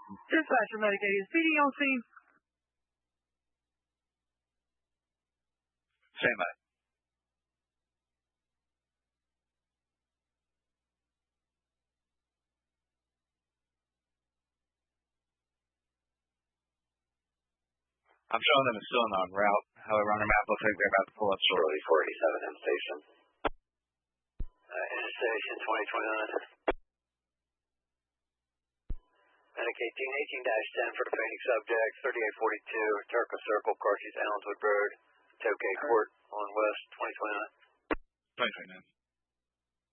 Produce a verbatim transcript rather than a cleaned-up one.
Dispatcher Medicaid. Is P D on scene? Stand by. I'm showing them it's still en route. However, on the map, looks like they're about to pull up shortly. four eighty-seven M station. Uh, Interstation twenty twenty-nine. Medicaid team eighteen dash ten for the Phoenix subject, thirty-eight forty-two, Turco Circle, Carthage, Allenswood Road, Tokay Court on West twenty twenty-nine. twenty twenty-nine.